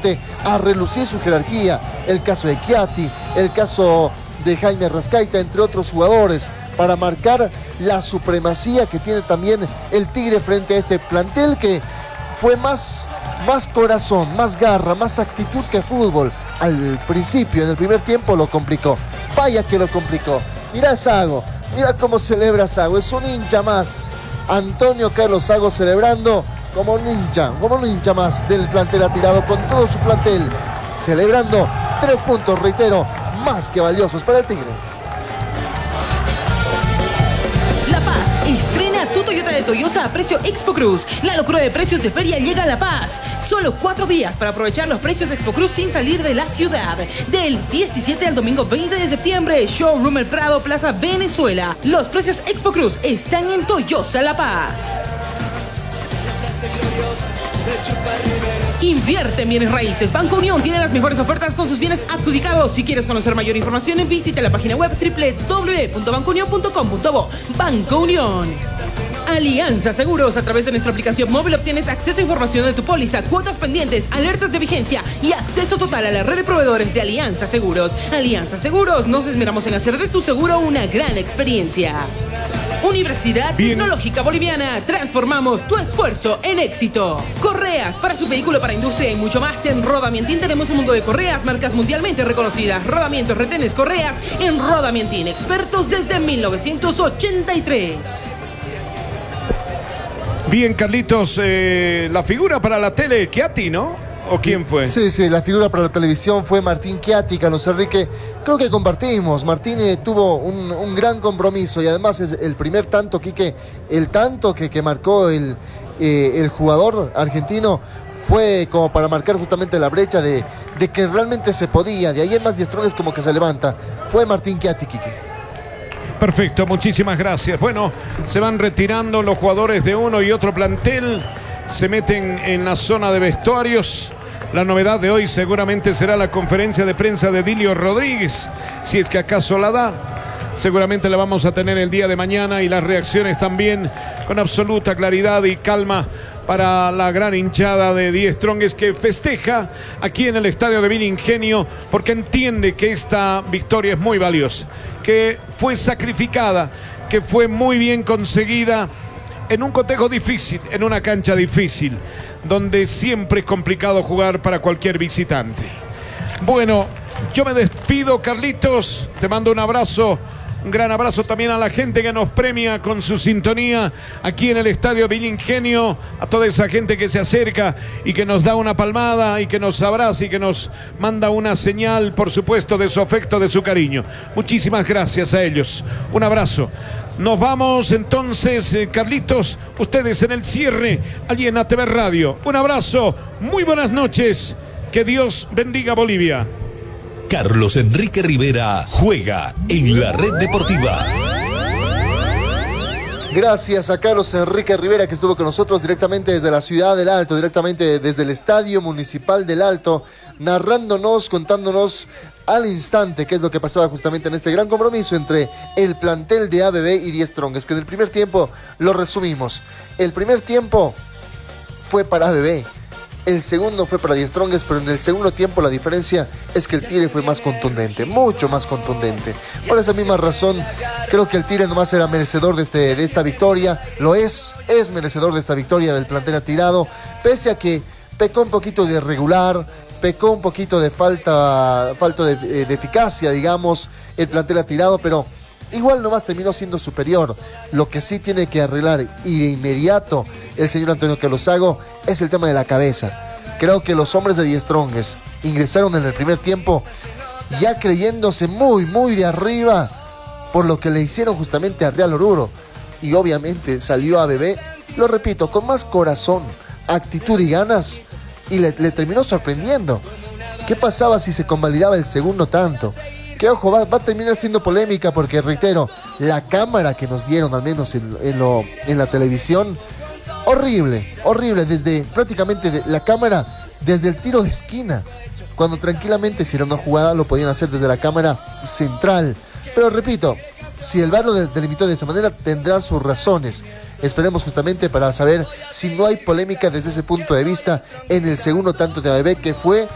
justamente a relucir su jerarquía. El caso de Chiatti, el caso de Jaime Rascaita, entre otros jugadores, para marcar la supremacía que tiene también el Tigre frente a este plantel que fue más corazón, más garra, más actitud que fútbol. Al principio, en el primer tiempo, lo complicó. Vaya que lo complicó. Mirá a Sago, mira cómo celebra Sago, es un hincha más. Antonio Carlos Sago celebrando como un hincha más del plantel atirado con todo su plantel. Celebrando 3 puntos, reitero, más que valiosos para el Tigre. La Paz estrena tu Toyota de Toyosa a precio Expo Cruz. La locura de precios de feria llega a La Paz. Solo 4 días para aprovechar los precios Expo Cruz sin salir de la ciudad. Del 17 al domingo 20 de septiembre, Showroom El Prado, Plaza Venezuela. Los precios Expo Cruz están en Toyosa La Paz. Invierte en bienes raíces. Banco Unión tiene las mejores ofertas con sus bienes adjudicados. Si quieres conocer mayor información, visita la página web www.bancounion.com.bo. Banco Unión. Alianza Seguros. A través de nuestra aplicación móvil obtienes acceso a información de tu póliza, cuotas pendientes, alertas de vigencia y acceso total a la red de proveedores de Alianza Seguros. Alianza Seguros, nos esmeramos en hacer de tu seguro una gran experiencia. Universidad Tecnológica Boliviana. Transformamos tu esfuerzo en éxito. Correas para su vehículo, para industria y mucho más. En Rodamientín tenemos un mundo de correas, marcas mundialmente reconocidas. Rodamientos, retenes, correas en Rodamientín. Expertos desde 1983. Bien, Carlitos, la figura para la tele, Chiatti, ¿no? ¿O quién fue? Sí, la figura para la televisión fue Martín Chiatti. Carlos Enrique, creo que compartimos. Martín tuvo un gran compromiso y además es el primer tanto, Quique, el tanto que marcó el jugador argentino fue como para marcar justamente la brecha de que realmente se podía. De ahí en más diestrones como que se levanta. Fue Martín Chiatti, Quique. Perfecto, muchísimas gracias. Bueno, se van retirando los jugadores de uno y otro plantel. Se meten en la zona de vestuarios. La novedad de hoy seguramente será la conferencia de prensa de Dilio Rodríguez, si es que acaso la da. Seguramente la vamos a tener el día de mañana y las reacciones también con absoluta claridad y calma para la gran hinchada de Die Strongest que festeja aquí en el estadio de Villa Ingenio porque entiende que esta victoria es muy valiosa, que fue sacrificada, que fue muy bien conseguida en un cotejo difícil, en una cancha difícil, donde siempre es complicado jugar para cualquier visitante. Bueno, yo me despido, Carlitos, te mando un abrazo, un gran abrazo también a la gente que nos premia con su sintonía aquí en el estadio Villa Ingenio, a toda esa gente que se acerca y que nos da una palmada y que nos abraza y que nos manda una señal, por supuesto, de su afecto, de su cariño. Muchísimas gracias a ellos. Un abrazo. Nos vamos entonces, Carlitos, ustedes en el cierre, allí en ATV Radio. Un abrazo, muy buenas noches, que Dios bendiga Bolivia. Carlos Enrique Rivera juega en la Red Deportiva. Gracias a Carlos Enrique Rivera, que estuvo con nosotros directamente desde la ciudad del Alto, directamente desde el Estadio Municipal del Alto, narrándonos, contándonos al instante qué es lo que pasaba justamente en este gran compromiso entre el plantel de ABB y Die Strongest, que en el primer tiempo lo resumimos. El primer tiempo fue para ABB, el segundo fue para Die Strongest, pero en el segundo tiempo la diferencia es que el Tigre fue más contundente, mucho más contundente. Por esa misma razón, creo que el Tigre nomás era merecedor de esta victoria. Lo es merecedor de esta victoria del plantel atirado, pese a que pecó un poquito de irregular, pecó un poquito de falta de eficacia, digamos, el plantel atirado, pero igual nomás terminó siendo superior. Lo que sí tiene que arreglar y de inmediato el señor Antonio Carlos Sago es el tema de la cabeza. Creo que los hombres de Die Strongest ingresaron en el primer tiempo ya creyéndose muy de arriba por lo que le hicieron justamente a Real Oruro, y obviamente salió a ABB, lo repito, con más corazón, actitud y ganas, y le terminó sorprendiendo. ¿Qué pasaba si se convalidaba el segundo tanto? Que ojo, va a terminar siendo polémica porque, reitero, la cámara que nos dieron, al menos en la televisión, horrible, desde prácticamente la cámara, desde el tiro de esquina, cuando tranquilamente si era una jugada lo podían hacer desde la cámara central. Pero repito, si el VAR lo delimitó de esa manera, tendrá sus razones. Esperemos justamente para saber si no hay polémica desde ese punto de vista en el segundo tanto de ABB, que fue